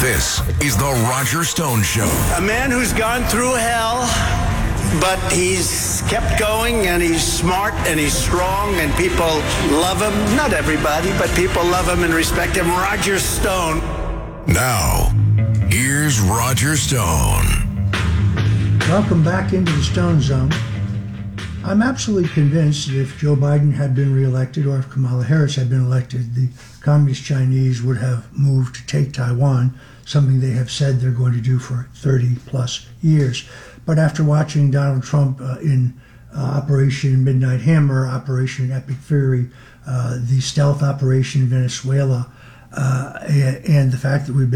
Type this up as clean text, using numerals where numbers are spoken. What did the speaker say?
This is The Roger Stone Show. A man who's gone through hell, but he's kept going, and he's smart, and he's strong, and people love him. Not everybody, but people love him and respect him. Roger Stone. Now, here's Roger Stone. Welcome back into the Stone Zone. I'm absolutely convinced that if Joe Biden had been reelected, or if Kamala Harris had been elected, the Communist Chinese would have moved to take Taiwan, something they have said they're going to do for 30 plus years. But after watching Donald Trump in Operation Midnight Hammer, Operation Epic Fury, the stealth operation in Venezuela, and the fact that we've